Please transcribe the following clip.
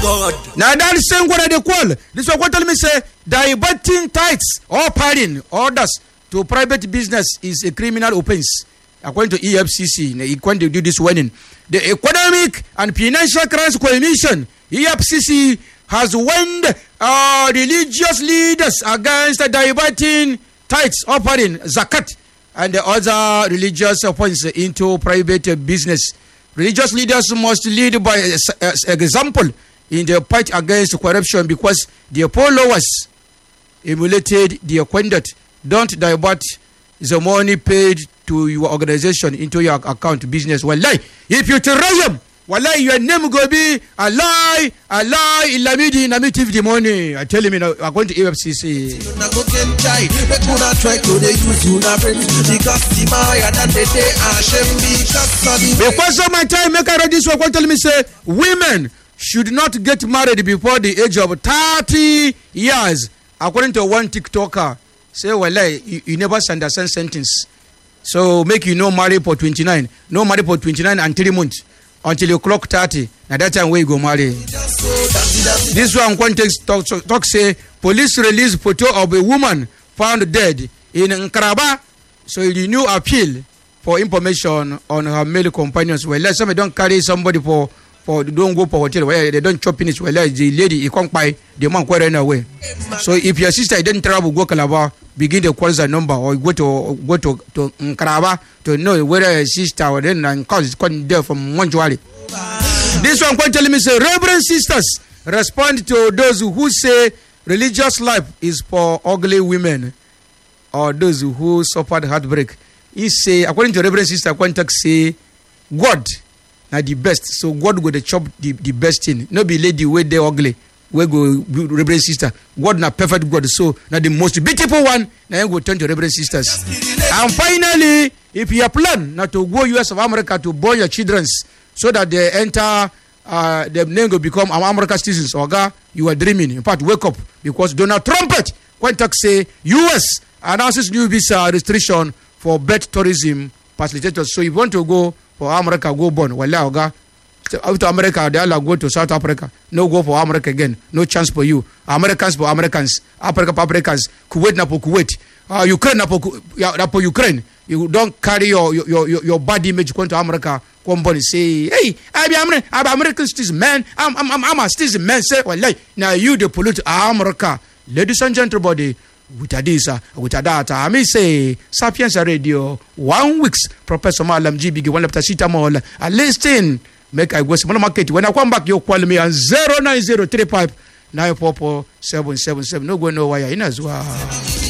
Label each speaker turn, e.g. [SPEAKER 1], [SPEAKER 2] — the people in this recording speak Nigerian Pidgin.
[SPEAKER 1] God.
[SPEAKER 2] Now that same what they call. This one tell me say diverting tithes or pardon orders to private business is a criminal offense. According to EFCC, when they do this warning, the Economic and Financial Crimes Commission (EFCC) has warned religious leaders against diverting tithes, offering zakat, and the other religious funds into private business. Religious leaders must lead by example in the fight against corruption because their followers emulated their conduct. Don't divert the money paid to your organization into your account business. Wallahi, if you try them, wallahi, your name go be a lie, Ilamidi, Namitive the money. I tell him, I'm going to EFCC. Because of my time, make I read this one. Tell me, say, women should not get married before the age of 30 years. According to one TikToker, say, wallahi, you never understand sentence. So make you no marry for 29, no marry for 29 and 3 months until you clock 30. Now that time where you go marry. This one context talk say police released photo of a woman found dead in Nkraba. So you renew appeal for information on her male companions. Well, let somebody don't carry somebody for don't go for hotel where they don't chop finish. Well, the lady he can't buy the man quite run away. So if your sister didn't travel go Calabar, begin to call the number or go to Nkraba to know whether a sister or then and cause it's coming there from Montreal. This one quite telling me say Reverend sisters respond to those who say religious life is for ugly women or those who suffered heartbreak. He say according to Reverend sister contact say God na the best, so God go to chop the best thing. No be lady way they ugly. We go Reverend sister. God na perfect God, so na the most beautiful one. Now you go turn to Reverend sisters. And finally, if you plan not to go US of America to born your children, so that they enter, the name will become American citizens. Oga, you are dreaming. In fact, wake up because Donald Trump contact say US announces new visa restriction for birth tourism facilitators. So if you want to go for America, go born. Well, Oga. After America, they all go to South Africa. No go for America again. No chance for you. Americans for Americans. Africa for Africans. Kuwait na for Kuwait. Ukraine na for Ukraine. You don't carry your body image going to America. Come born and say, hey, I'm American citizen, man. I'm a citizen, man. Say, well, like, now you the pollute America. Ladies and gentlemen, with this, with that, I may say, Sapiens Radio, 1 week, Professor Malam GBG, one left a seat amol, a listing. Make I go to market. When I come back, you call me on 09035 944 777. No go nowhere in as well.